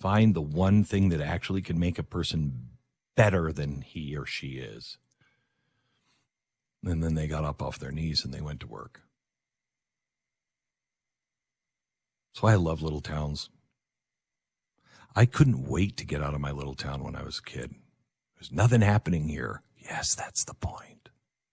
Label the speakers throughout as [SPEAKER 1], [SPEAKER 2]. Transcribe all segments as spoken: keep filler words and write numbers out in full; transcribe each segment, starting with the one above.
[SPEAKER 1] find the one thing that actually can make a person better than he or she is. And then they got up off their knees and they went to work. That's why I love little towns. I couldn't wait to get out of my little town when I was a kid. There's nothing happening here. Yes, that's the point.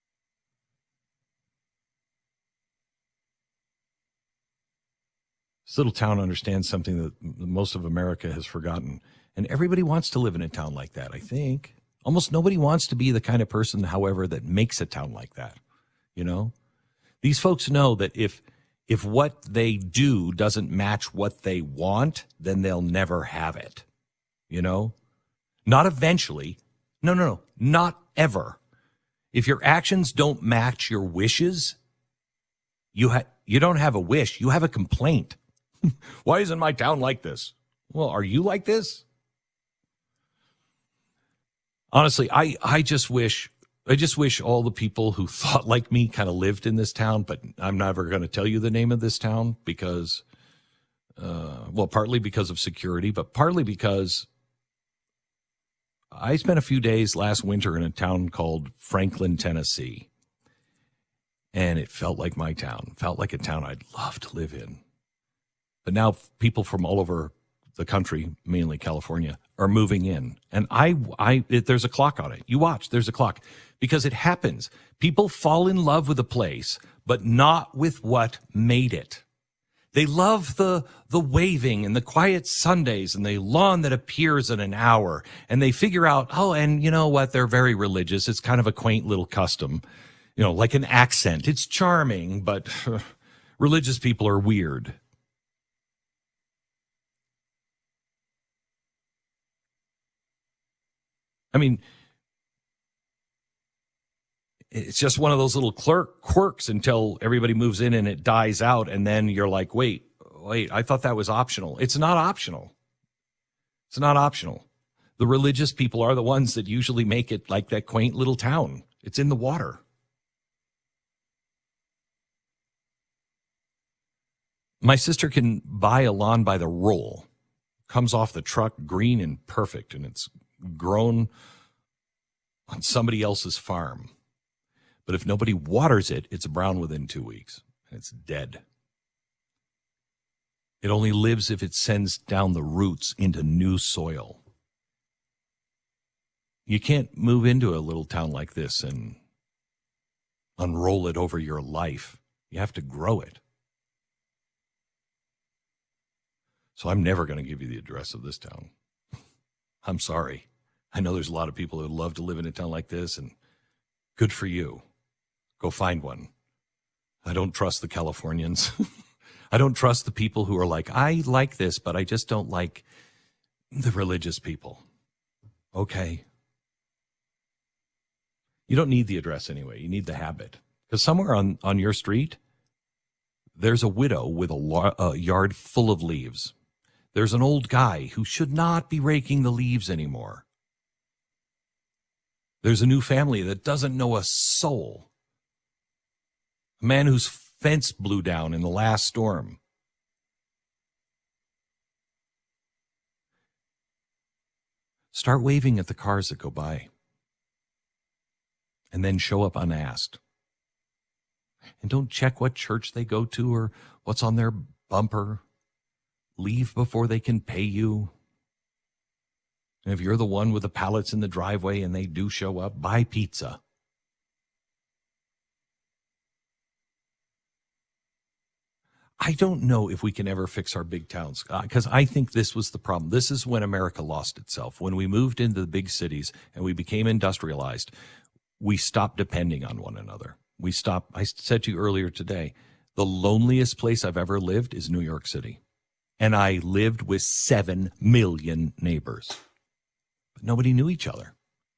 [SPEAKER 1] This little town understands something that most of America has forgotten. And everybody wants to live in a town like that, I think. Almost nobody wants to be the kind of person, however, that makes a town like that. You know? These folks know that if if what they do doesn't match what they want, then they'll never have it. You know? Not eventually. No, no, no. Not ever. If your actions don't match your wishes, you ha- you don't have a wish. You have a complaint. Why isn't my town like this? Well, are you like this? Honestly, I, I just wish I just wish all the people who thought like me kind of lived in this town, but I'm never going to tell you the name of this town because, uh, well, partly because of security, but partly because I spent a few days last winter in a town called Franklin, Tennessee, and it felt like my town, felt like a town I'd love to live in. But now people from all over the country, mainly California, are moving in. And I, I, it, there's a clock on it. You watch, there's a clock. Because it happens. People fall in love with a place, but not with what made it. They love the, the waving and the quiet Sundays and the lawn that appears in an hour. And they figure out, oh, and you know what? They're very religious. It's kind of a quaint little custom, you know, like an accent. It's charming, but uh, religious people are weird. I mean, it's just one of those little clerk quirks until everybody moves in and it dies out. And then you're like, wait, wait, I thought that was optional. It's not optional. It's not optional. The religious people are the ones that usually make it like that quaint little town. It's in the water. My sister can buy a lawn by the roll. Comes off the truck green and perfect, and it's grown on somebody else's farm. But if nobody waters it, it's brown within two weeks. And it's dead. It only lives if it sends down the roots into new soil. You can't move into a little town like this and unroll it over your life. You have to grow it. So I'm never going to give you the address of this town. I'm sorry. I know there's a lot of people who would love to live in a town like this, and good for you. Go find one. I don't trust the Californians. I don't trust the people who are like, I like this, but I just don't like the religious people. Okay. You don't need the address anyway. You need the habit. Because somewhere on, on your street, there's a widow with a, lo- a yard full of leaves. There's an old guy who should not be raking the leaves anymore. There's a new family that doesn't know a soul. A man whose fence blew down in the last storm. Start waving at the cars that go by. And then show up unasked. And don't check what church they go to or what's on their bumper. Leave before they can pay you. And if you're the one with the pallets in the driveway and they do show up, buy pizza. I don't know if we can ever fix our big towns, because uh, I think this was the problem. This is when America lost itself. When we moved into the big cities and we became industrialized, we stopped depending on one another. We stopped. I said to you earlier today, the loneliest place I've ever lived is New York City. And I lived with seven million neighbors. But nobody knew each other.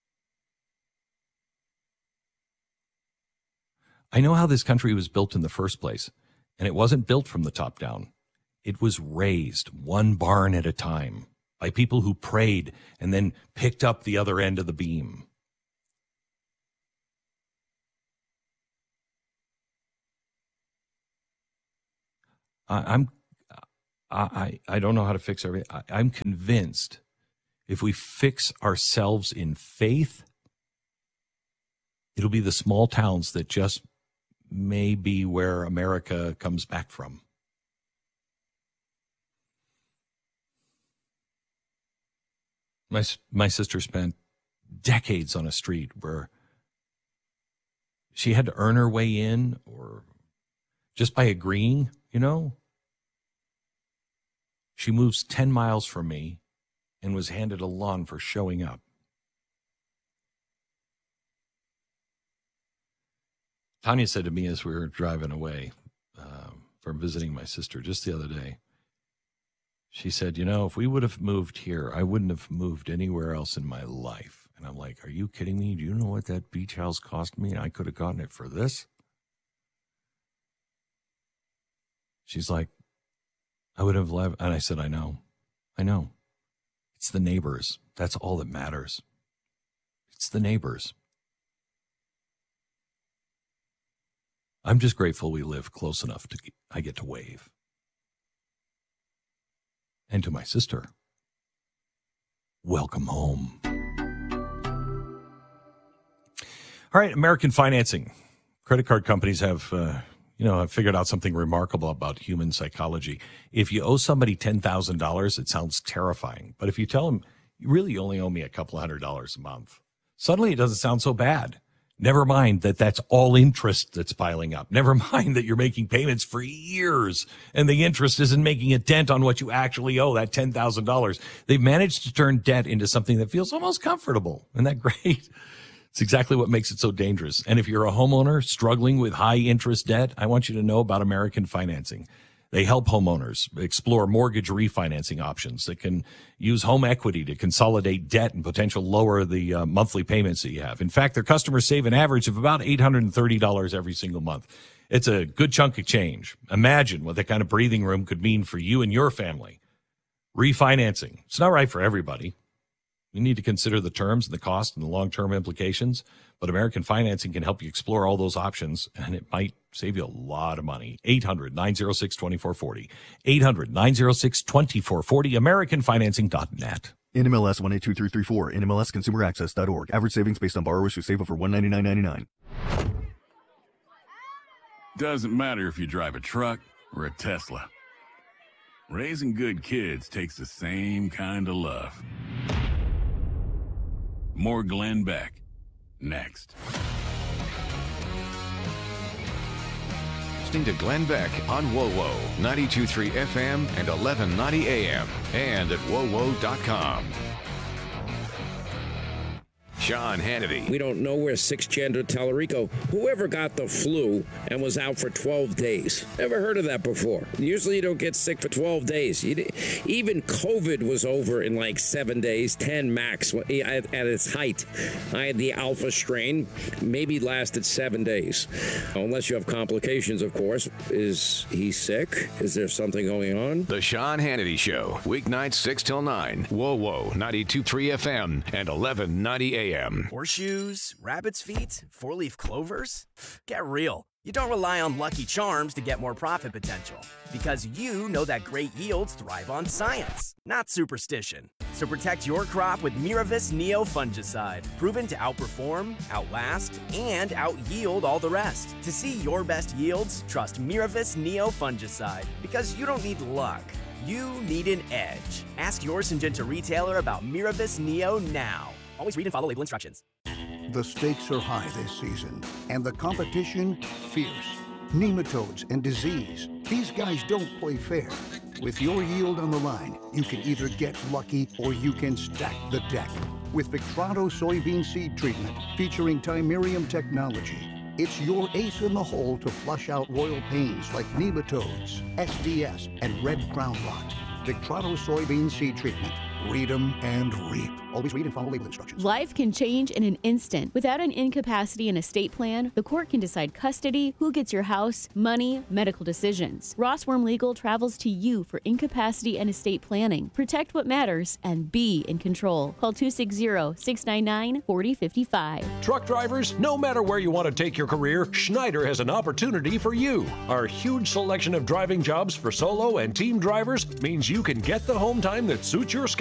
[SPEAKER 1] I know how this country was built in the first place. And it wasn't built from the top down. It was raised one barn at a time by people who prayed and then picked up the other end of the beam. I, I'm, I, I don't know how to fix everything. I, I'm convinced if we fix ourselves in faith, it'll be the small towns that just may be where America comes back from. My, my sister spent decades on a street where she had to earn her way in, or just by agreeing, you know. She moves ten miles from me and was handed a lawn for showing up. Tanya said to me as we were driving away uh, from visiting my sister just the other day, she said, you know, if we would have moved here, I wouldn't have moved anywhere else in my life. And I'm like, are you kidding me? Do you know what that beach house cost me? I could have gotten it for this. She's like, I would have left. And I said, I know. I know. It's the neighbors. That's all that matters. It's the neighbors. I'm just grateful we live close enough to I get to wave. And to my sister, welcome home. All right, American financing. Credit card companies have, uh, you know, have figured out something remarkable about human psychology. If you owe somebody ten thousand dollars, it sounds terrifying. But if you tell them, you really only owe me a couple hundred dollars a month, suddenly it doesn't sound so bad. Never mind that that's all interest that's piling up. Never mind that you're making payments for years and the interest isn't making a dent on what you actually owe, that ten thousand dollars. They've managed to turn debt into something that feels almost comfortable. Isn't that great? It's exactly what makes it so dangerous. And if you're a homeowner struggling with high interest debt, I want you to know about American Financing. They help homeowners explore mortgage refinancing options that can use home equity to consolidate debt and potentially lower the uh, monthly payments that you have. In fact, their customers save an average of about eight hundred thirty dollars every single month. It's a good chunk of change. Imagine what that kind of breathing room could mean for you and your family. Refinancing. It's not right for everybody. You need to consider the terms and the cost and the long-term implications, but American Financing can help you explore all those options, and it might save you a lot of money. eight hundred, nine oh six, two four four oh. eight hundred, nine oh six, two four four oh. American Financing dot net.
[SPEAKER 2] N M L S one eight two three three four, N M L S consumer access dot org. Average savings based on borrowers who save over one hundred ninety-nine dollars and ninety-nine cents.
[SPEAKER 3] Doesn't matter if you drive a truck or a Tesla. Raising good kids takes the same kind of love. More Glenn Beck, next.
[SPEAKER 4] Listening to Glenn Beck on WoWo, ninety-two point three F M and eleven ninety A M, and at wo wo dot com. Sean Hannity.
[SPEAKER 5] We don't know where six-gender Tallarico, whoever got the flu and was out for twelve days. Never heard of that before. Usually you don't get sick for twelve days. You, even COVID was over in like seven days, ten max at, at its height. I had the alpha strain, maybe lasted seven days. Unless you have complications, of course. Is he sick? Is there something going on?
[SPEAKER 4] The Sean Hannity Show, weeknights six till nine. WoWo, ninety-two point three F M and eleven ninety A M.
[SPEAKER 6] Horseshoes, rabbit's feet, four-leaf clovers? Get real. You don't rely on Lucky Charms to get more profit potential, because you know that great yields thrive on science, not superstition. So protect your crop with Miravis Neo Fungicide, proven to outperform, outlast, and out-yield all the rest. To see your best yields, trust Miravis Neo Fungicide, because you don't need luck. You need an edge. Ask your Syngenta retailer about Miravis Neo now. Always read and follow label instructions.
[SPEAKER 7] The stakes are high this season, and the competition fierce. Nematodes and disease. These guys don't play fair. With your yield on the line, you can either get lucky or you can stack the deck. With Victrado soybean seed treatment featuring Timerium technology, it's your ace in the hole to flush out royal pains like nematodes, S D S, and red crown rot. Victrado soybean seed treatment. Read them and reap. Always read and follow label instructions.
[SPEAKER 8] Life can change in an instant. Without an incapacity and estate plan, the court can decide custody, who gets your house, money, medical decisions. Rossworm Legal travels to you for incapacity and estate planning. Protect what matters and be in control. Call two six zero, six nine nine, four zero five five.
[SPEAKER 9] Truck drivers, no matter where you want to take your career, Schneider has an opportunity for you. Our huge selection of driving jobs for solo and team drivers means you can get the home time that suits your schedule